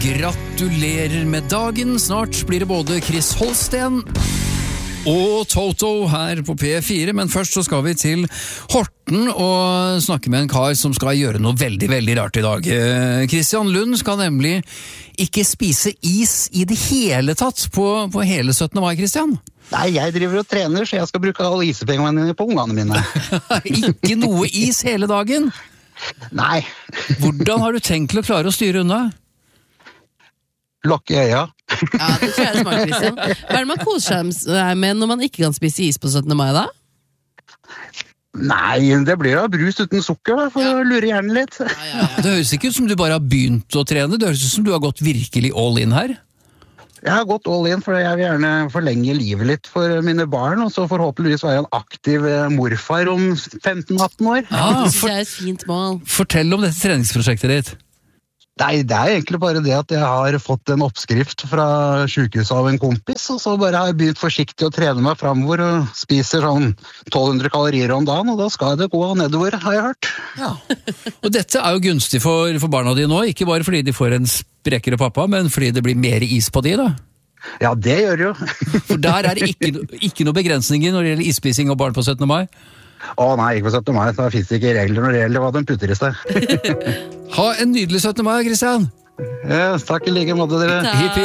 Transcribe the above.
Gratulerer med dagen. Snart blir det både Chris Holsten og Toto her på P4, men først så skal vi til Horten og snakke med en kar som skal gjøre noe veldig, veldig rart i dag. Christian Lund skal nemlig ikke spise is i det hele tatt på hele 17. mai, Christian. Nei, jeg driver og trener, så jeg skal bruke alle isepengene mine på ungene mine. Ikke noe is hele dagen? Nei. Hvordan har du tenkt til å klare å styre unna? Lokke øya. Ja, det tror jeg er smart, Christian. Hva er det man koser seg med når man ikke kan spise is på 17. mai da? Nei, det blir da brus uten sukker da, for å lure hjernen litt. Det høres ikke ut som du bare har begynt å trene, det høres ut som du har gått virkelig all in her. Jeg har gått all in, for jeg vil gjerne forlenge livet litt for mine barn, og så forhåpentligvis være en aktiv morfar om 15-18 år. Det synes jeg er et fint mål. Fortell om dette treningsprosjektet ditt. Nei, det er egentlig bare det at jeg har fått en oppskrift fra sykehuset av en kompis, og så bare har jeg begynt forsiktig å trene meg fremover og spiser sånn 1200 kalorier om dagen, og da skal det gå nedover, har jeg hørt. Ja. Og dette er jo gunstig for barna dine nå, ikke bare fordi de får en sprekere pappa, men fordi det blir mer is på de da. Ja, det gjør det jo. For der er det ikke noe begrensninger når det gjelder isspising og barn på 17. mai. Å nei, ikke på 17. mai, så finnes det ikke regler når det gjelder hva de putter i seg. Ha en nydelig 17. mai, Christian. Ja, takk i like måte dere. Hipp, hipp.